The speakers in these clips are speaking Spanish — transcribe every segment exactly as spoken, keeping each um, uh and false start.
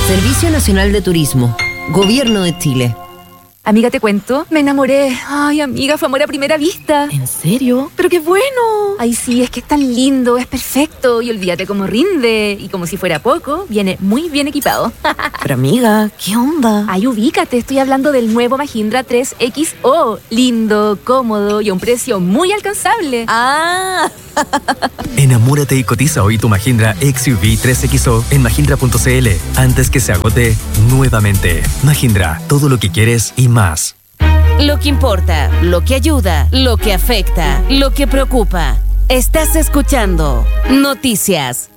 Servicio Nacional de Turismo, Gobierno de Chile. Amiga, te cuento, me enamoré. Ay, amiga, fue amor a primera vista. ¿En serio? ¡Pero qué bueno! Ay, sí, es que es tan lindo, es perfecto. Y olvídate cómo rinde. Y como si fuera poco, viene muy bien equipado. Pero amiga, ¿qué onda? Ay, ubícate, estoy hablando del nuevo Mahindra tres equis o. Lindo, cómodo y a un precio muy alcanzable. ¡Ah! Enamórate y cotiza hoy tu Mahindra X U V tres equis o en mahindra punto c l antes que se agote nuevamente. Mahindra, todo lo que quieres y más. Lo que importa, lo que ayuda, lo que afecta, lo que preocupa. Estás escuchando Noticias.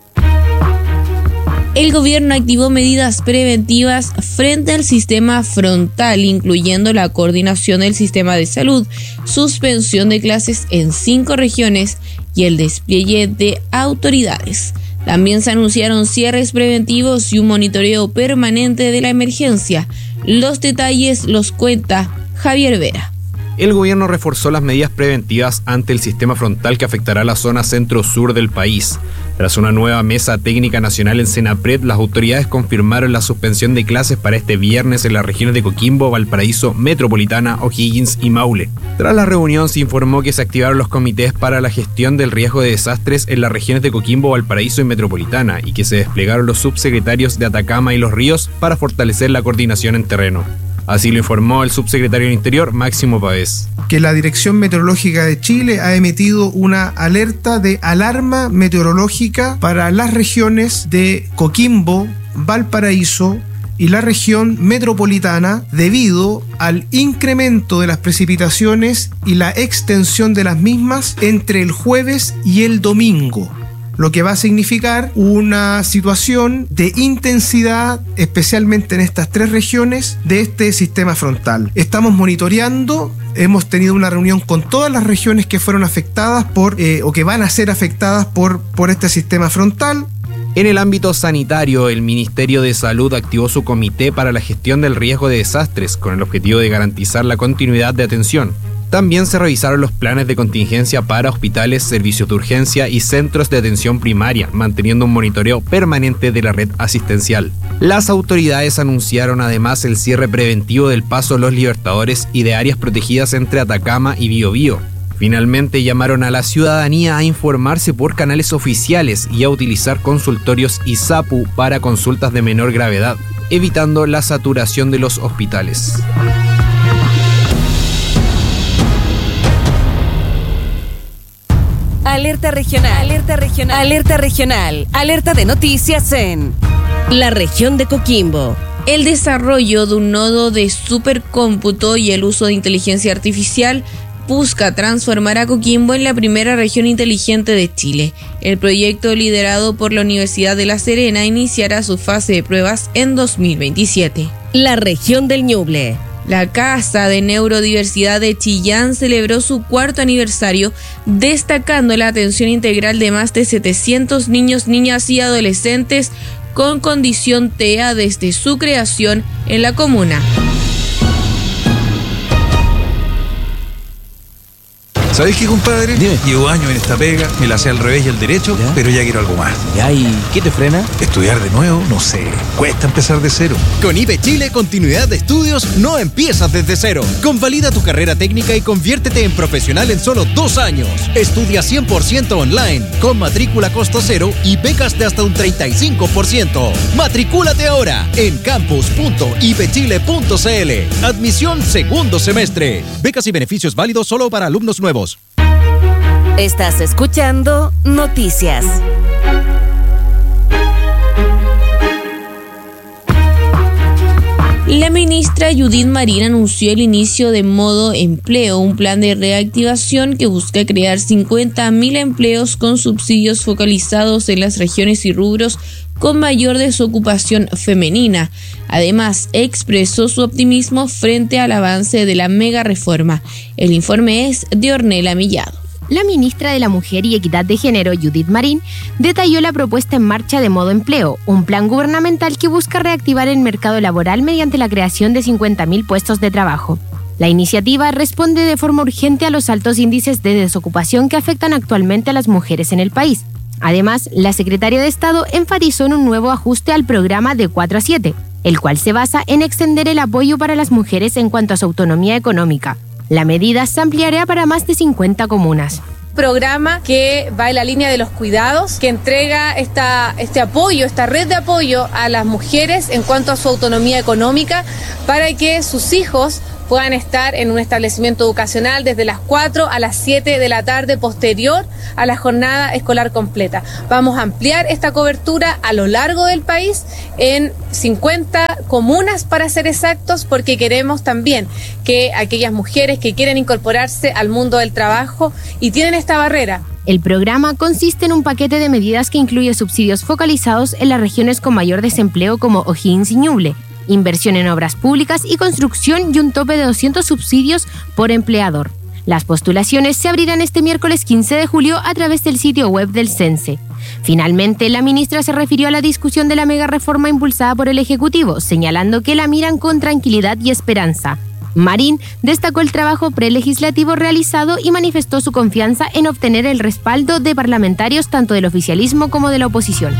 El gobierno activó medidas preventivas frente al sistema frontal, incluyendo la coordinación del sistema de salud, suspensión de clases en cinco regiones y el despliegue de autoridades. También se anunciaron cierres preventivos y un monitoreo permanente de la emergencia. Los detalles los cuenta Javier Vera. El gobierno reforzó las medidas preventivas ante el sistema frontal que afectará la zona centro-sur del país. Tras una nueva mesa técnica nacional en Senapred, las autoridades confirmaron la suspensión de clases para este viernes en las regiones de Coquimbo, Valparaíso, Metropolitana, O'Higgins y Maule. Tras la reunión se informó que se activaron los comités para la gestión del riesgo de desastres en las regiones de Coquimbo, Valparaíso y Metropolitana y que se desplegaron los subsecretarios de Atacama y Los Ríos para fortalecer la coordinación en terreno. Así lo informó el subsecretario del Interior, Máximo Pavés. Que la Dirección Meteorológica de Chile ha emitido una alerta de alarma meteorológica para las regiones de Coquimbo, Valparaíso y la región metropolitana debido al incremento de las precipitaciones y la extensión de las mismas entre el jueves y el domingo, lo que va a significar una situación de intensidad, especialmente en estas tres regiones de este sistema frontal. Estamos monitoreando, hemos tenido una reunión con todas las regiones que fueron afectadas por, eh, o que van a ser afectadas por, por este sistema frontal. En el ámbito sanitario, el Ministerio de Salud activó su comité para la gestión del riesgo de desastres con el objetivo de garantizar la continuidad de atención. También se revisaron los planes de contingencia para hospitales, servicios de urgencia y centros de atención primaria, manteniendo un monitoreo permanente de la red asistencial. Las autoridades anunciaron además el cierre preventivo del Paso Los Libertadores y de áreas protegidas entre Atacama y Biobío. Finalmente llamaron a la ciudadanía a informarse por canales oficiales y a utilizar consultorios I S A P U para consultas de menor gravedad, evitando la saturación de los hospitales. Alerta regional, alerta regional, alerta regional, alerta de noticias en la región de Coquimbo. El desarrollo de un nodo de supercómputo y el uso de inteligencia artificial busca transformar a Coquimbo en la primera región inteligente de Chile. El proyecto, liderado por la Universidad de La Serena, iniciará su fase de pruebas en dos mil veintisiete. La región del Ñuble. La Casa de Neurodiversidad de Chillán celebró su cuarto aniversario, destacando la atención integral de más de setecientos niños, niñas y adolescentes con condición T E A desde su creación en la comuna. ¿Sabes qué, compadre? Dime. Llevo años en esta pega, me la sé al revés y al derecho, ¿ya? Pero ya quiero algo más. ¿Ya? ¿Y qué te frena? Estudiar de nuevo, no sé, cuesta empezar de cero. Con I B Chile, continuidad de estudios no empiezas desde cero. Convalida tu carrera técnica y conviértete en profesional en solo dos años. Estudia cien por ciento online, con matrícula costo cero y becas de hasta un treinta y cinco por ciento. Matricúlate ahora en campus punto i b chile punto c l. Admisión segundo semestre. Becas y beneficios válidos solo para alumnos nuevos. Estás escuchando Noticias. La ministra Judith Marín anunció el inicio de Modo Empleo, un plan de reactivación que busca crear cincuenta mil empleos con subsidios focalizados en las regiones y rubros con mayor desocupación femenina. Además, expresó su optimismo frente al avance de la mega reforma. El informe es de Ornella Millado. La ministra de la Mujer y Equidad de Género, Judith Marín, detalló la propuesta en marcha de Modo Empleo, un plan gubernamental que busca reactivar el mercado laboral mediante la creación de cincuenta mil puestos de trabajo. La iniciativa responde de forma urgente a los altos índices de desocupación que afectan actualmente a las mujeres en el país. Además, la secretaria de Estado enfatizó en un nuevo ajuste al programa de cuatro a siete, el cual se basa en extender el apoyo para las mujeres en cuanto a su autonomía económica. La medida se ampliará para más de cincuenta comunas. Programa que va en la línea de los cuidados, que entrega esta, este apoyo, esta red de apoyo a las mujeres en cuanto a su autonomía económica para que sus hijos puedan estar en un establecimiento educacional desde las cuatro a las siete de la tarde posterior a la jornada escolar completa. Vamos a ampliar esta cobertura a lo largo del país en cincuenta comunas para ser exactos, porque queremos también que aquellas mujeres que quieren incorporarse al mundo del trabajo y tienen esta barrera. El programa consiste en un paquete de medidas que incluye subsidios focalizados en las regiones con mayor desempleo como O'Higgins y Ñuble, inversión en obras públicas y construcción y un tope de doscientos subsidios por empleador. Las postulaciones se abrirán este miércoles quince de julio a través del sitio web del CENSE. Finalmente, la ministra se refirió a la discusión de la mega reforma impulsada por el Ejecutivo, señalando que la miran con tranquilidad y esperanza. Marín destacó el trabajo prelegislativo realizado y manifestó su confianza en obtener el respaldo de parlamentarios tanto del oficialismo como de la oposición.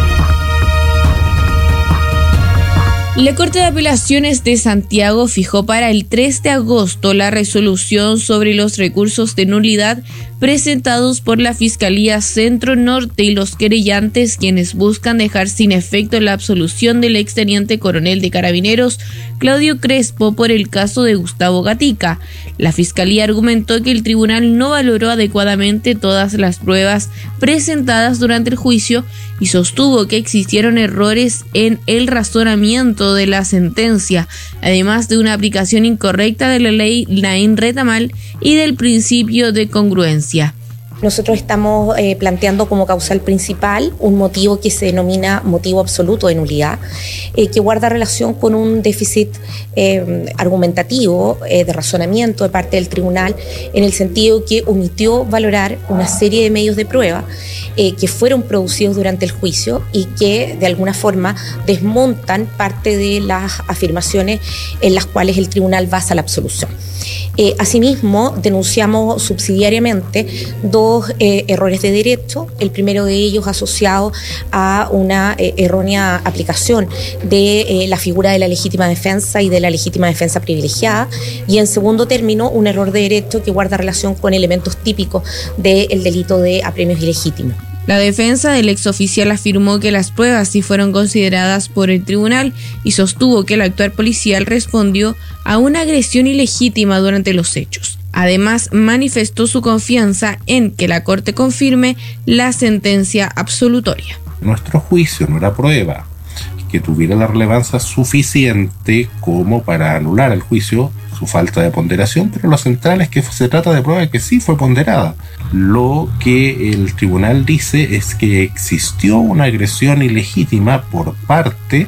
La Corte de Apelaciones de Santiago fijó para el tres de agosto la resolución sobre los recursos de nulidad presentados por la Fiscalía Centro Norte y los querellantes, quienes buscan dejar sin efecto la absolución del exteniente coronel de Carabineros Claudio Crespo por el caso de Gustavo Gatica. La Fiscalía argumentó que el tribunal no valoró adecuadamente todas las pruebas presentadas durante el juicio y sostuvo que existieron errores en el razonamiento de la sentencia, además de una aplicación incorrecta de la ley Laín-Retamal y del principio de congruencia. Nosotros estamos eh, planteando como causal principal un motivo que se denomina motivo absoluto de nulidad, eh, que guarda relación con un déficit eh, argumentativo eh, de razonamiento de parte del tribunal, en el sentido que omitió valorar una serie de medios de prueba eh, que fueron producidos durante el juicio y que de alguna forma desmontan parte de las afirmaciones en las cuales el tribunal basa la absolución. Eh, asimismo, denunciamos subsidiariamente dos Eh, errores de derecho, el primero de ellos asociado a una eh, errónea aplicación de eh, la figura de la legítima defensa y de la legítima defensa privilegiada, y en segundo término un error de derecho que guarda relación con elementos típicos del delito de apremios ilegítimos. La defensa del exoficial afirmó que las pruebas sí fueron consideradas por el tribunal y sostuvo que el actuar policial respondió a una agresión ilegítima durante los hechos. Además, manifestó su confianza en que la Corte confirme la sentencia absolutoria. Nuestro juicio no era prueba que tuviera la relevancia suficiente como para anular el juicio, su falta de ponderación, pero lo central es que se trata de prueba que sí fue ponderada. Lo que el tribunal dice es que existió una agresión ilegítima por parte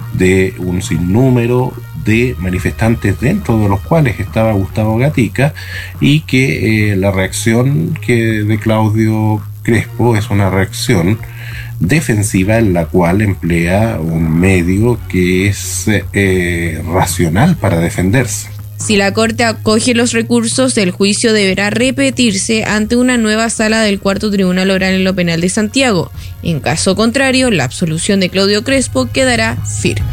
de un sinnúmero de manifestantes, dentro de los cuales estaba Gustavo Gatica, y que eh, la reacción que de Claudio Crespo es una reacción defensiva en la cual emplea un medio que es eh, racional para defenderse. Si la Corte acoge los recursos, el juicio deberá repetirse ante una nueva sala del Cuarto Tribunal Oral en lo Penal de Santiago. En caso contrario, la absolución de Claudio Crespo quedará firme.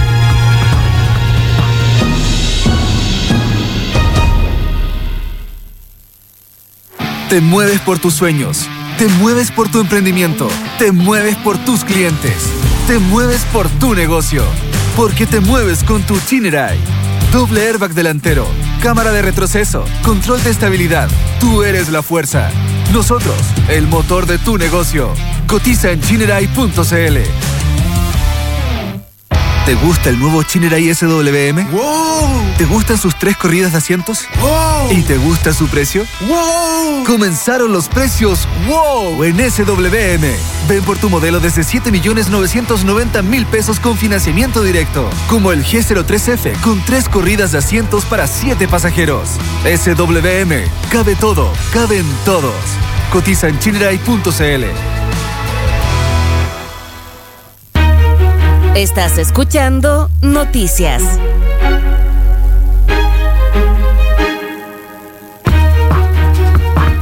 Te mueves por tus sueños, te mueves por tu emprendimiento, te mueves por tus clientes, te mueves por tu negocio, porque te mueves con tu Chinerai. Doble airbag delantero, cámara de retroceso, control de estabilidad. Tú eres la fuerza. Nosotros, el motor de tu negocio. Cotiza en chinerai punto c l. ¿Te gusta el nuevo Chinerai S W M? ¡Wow! ¿Te gustan sus tres corridas de asientos? ¡Wow! ¿Y te gusta su precio? ¡Wow! Comenzaron los precios ¡wow! En S W M. Ven por tu modelo desde siete millones novecientos noventa mil pesos con financiamiento directo. Como el G cero tres F con tres corridas de asientos para siete pasajeros. S W M. Cabe todo. Caben todos. Cotiza en chinerai punto c l. Estás escuchando Noticias.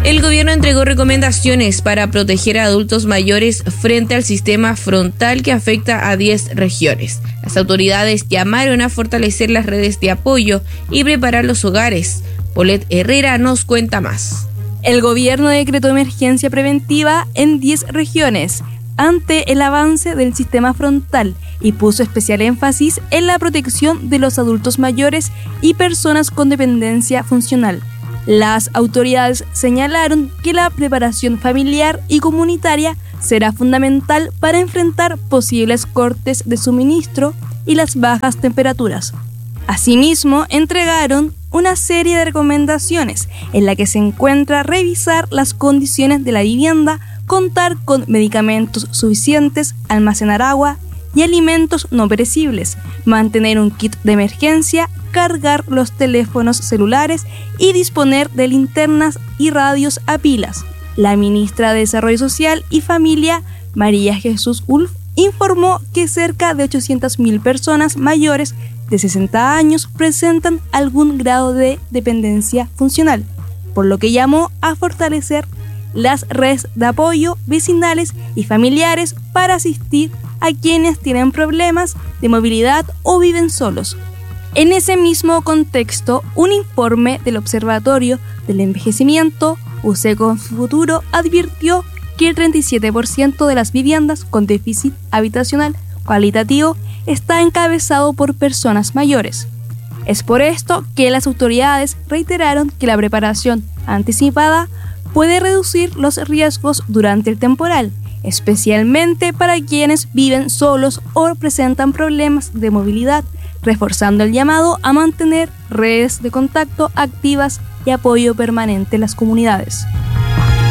El gobierno entregó recomendaciones para proteger a adultos mayores frente al sistema frontal que afecta a diez regiones. Las autoridades llamaron a fortalecer las redes de apoyo y preparar los hogares. Paulette Herrera nos cuenta más. El gobierno decretó emergencia preventiva en diez regiones ante el avance del sistema frontal y puso especial énfasis en la protección de los adultos mayores y personas con dependencia funcional. Las autoridades señalaron que la preparación familiar y comunitaria será fundamental para enfrentar posibles cortes de suministro y las bajas temperaturas. Asimismo, entregaron una serie de recomendaciones en la que se encuentra revisar las condiciones de la vivienda, contar con medicamentos suficientes, almacenar agua y alimentos no perecibles, mantener un kit de emergencia, cargar los teléfonos celulares y disponer de linternas y radios a pilas. La ministra de Desarrollo Social y Familia, María Jesús Ulf, informó que cerca de ochocientas mil personas mayores de sesenta años presentan algún grado de dependencia funcional, por lo que llamó a fortalecer las redes de apoyo vecinales y familiares para asistir a quienes tienen problemas de movilidad o viven solos. En ese mismo contexto, un informe del Observatorio del Envejecimiento, U C con Futuro, advirtió que el treinta y siete por ciento de las viviendas con déficit habitacional cualitativo está encabezado por personas mayores. Es por esto que las autoridades reiteraron que la preparación anticipada puede reducir los riesgos durante el temporal, especialmente para quienes viven solos o presentan problemas de movilidad, reforzando el llamado a mantener redes de contacto activas y apoyo permanente en las comunidades.